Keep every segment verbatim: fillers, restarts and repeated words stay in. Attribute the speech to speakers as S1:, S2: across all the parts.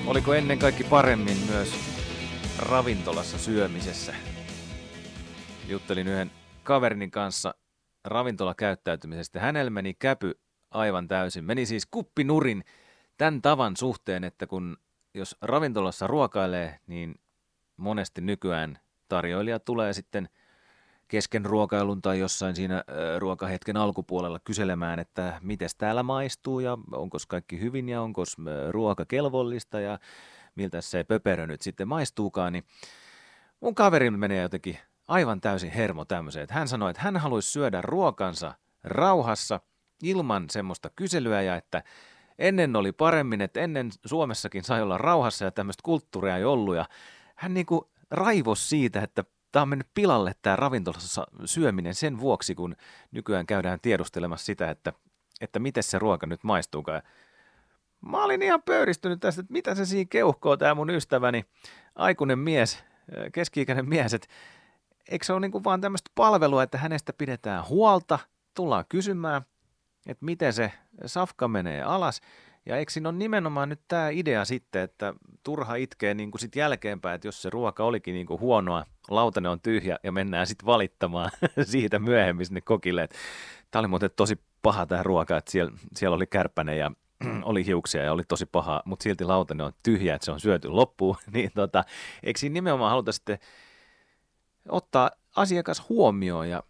S1: Oliko ennen kaikki paremmin myös ravintolassa syömisessä? Juttelin yhden kaverin kanssa ravintolakäyttäytymisestä. Hänellä meni käpy aivan täysin. Meni siis kuppinurin tämän tavan suhteen, että kun jos ravintolassa ruokailee, niin monesti nykyään tarjoilija tulee sitten kesken ruokailun tai jossain siinä ruokahetken alkupuolella kyselemään, että mites täällä maistuu ja onko kaikki hyvin ja onko ruoka kelvollista ja miltä se pöperö nyt sitten maistuukaan, niin mun kaveri menee jotenkin aivan täysin hermo tämmöiseen, että hän sanoi, että hän haluaisi syödä ruokansa rauhassa ilman semmoista kyselyä ja että ennen oli paremmin, että ennen Suomessakin sai olla rauhassa ja tämmöistä kulttuuria ei ollut ja hän niinku raivosi siitä, että tämä on mennyt pilalle tämä ravintolassa syöminen sen vuoksi, kun nykyään käydään tiedustelemassa sitä, että, että miten se ruoka nyt maistuukaan. Mä olin ihan pöyristynyt tästä, että mitä se siinä keuhkoo tämä mun ystäväni, aikuinen mies, keski-ikäinen mies, että eikö se ole niin kuin vaan tämmöistä palvelua, että hänestä pidetään huolta, tullaan kysymään, että miten se safka menee alas. Ja eikö siinä ole nimenomaan nyt tämä idea sitten, että turha itkee niin kuin sit jälkeenpäin, että jos se ruoka olikin niin kuin huonoa, lautanen on tyhjä ja mennään sitten valittamaan siitä myöhemmin sinne kokille. Tämä oli muuten tosi paha tämä ruoka, että siellä, siellä oli kärppäinen ja oli hiuksia ja oli tosi paha, mutta silti lautanen on tyhjä, että se on syöty loppuun. Niin tota, eikö siinä nimenomaan haluta sitten ottaa asiakas huomioon ja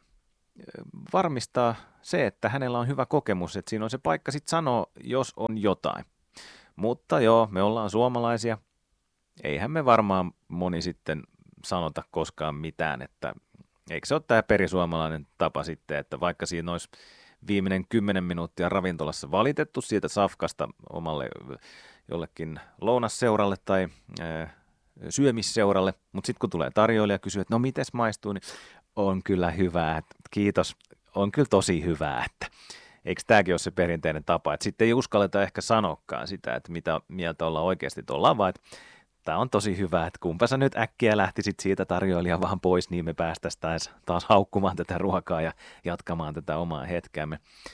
S1: varmistaa se, että hänellä on hyvä kokemus, että siinä on se paikka sitten sanoa, jos on jotain. Mutta joo, me ollaan suomalaisia. Eihän me varmaan moni sitten sanota koskaan mitään, että eikö se ole tämä perisuomalainen tapa sitten, että vaikka siinä olisi viimeinen kymmenen minuuttia ravintolassa valitettu siitä safkasta omalle jollekin lounasseuralle tai ää, syömisseuralle, mutta sitten kun tulee tarjoilija ja kysyy, että no mites maistuu, niin on kyllä hyvää, että kiitos, on kyllä tosi hyvää, että eikö tämäkin ole se perinteinen tapa, että sitten ei uskalleta ehkä sanoakaan sitä, että mitä mieltä ollaan oikeasti ollaan, vaan että tämä on tosi hyvä, että kumpa sä nyt äkkiä lähtisit siitä tarjoilija vaan pois, niin me päästäisiin taas, taas haukkumaan tätä ruokaa ja jatkamaan tätä omaa hetkeämme.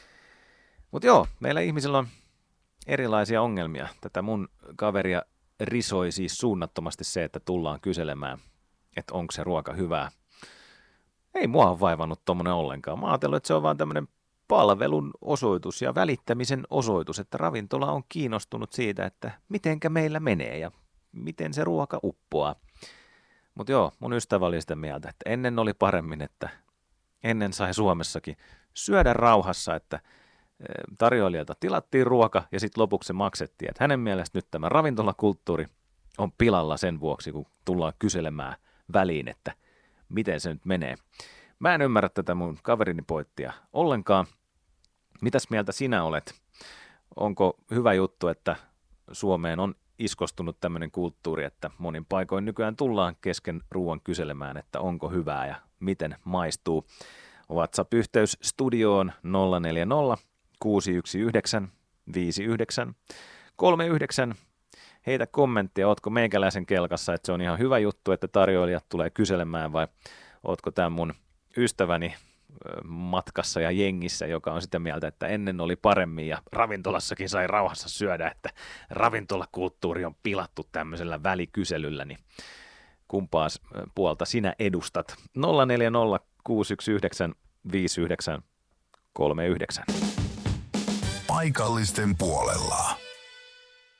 S1: Mutta joo, meillä ihmisillä on erilaisia ongelmia. Tätä mun kaveria risoi siis suunnattomasti se, että tullaan kyselemään, että onko se ruoka hyvää. Ei mua ole vaivannut tommonen ollenkaan. Mä ajattelin, että se on vaan tämmöinen palvelun osoitus ja välittämisen osoitus, että ravintola on kiinnostunut siitä, että mitenkä meillä menee ja miten se ruoka uppoaa. Mutta joo, mun ystävä oli sitä mieltä, että ennen oli paremmin, että ennen sai Suomessakin syödä rauhassa, että tarjoilijalta tilattiin ruoka ja sitten lopuksi se maksettiin. Että hänen mielestä nyt tämä ravintolakulttuuri on pilalla sen vuoksi, kun tullaan kyselemään väliin, että miten se nyt menee. Mä en ymmärrä tätä mun kaverini pointtia ollenkaan. Mitäs mieltä sinä olet? Onko hyvä juttu, että Suomeen on iskostunut tämmöinen kulttuuri, että monin paikoin nykyään tullaan kesken ruoan kyselemään, että onko hyvää ja miten maistuu. WhatsApp-yhteys studioon nolla neljä nolla kuusi yksi yhdeksän viisi yhdeksän kolme yhdeksän. Heitä kommenttia, ootko meikäläisen kelkassa, että se on ihan hyvä juttu, että tarjoilijat tulee kyselemään vai ootko tämän mun ystäväni matkassa ja jengissä, joka on sitä mieltä, että ennen oli paremmin ja ravintolassakin sai rauhassa syödä, että ravintolakulttuuri on pilattu tämmöisellä välikyselyllä, niin kumpaa puolta sinä edustat? nolla neljä nolla kuusi yksi yhdeksän viisi yhdeksän kolme yhdeksän.
S2: Paikallisten puolella.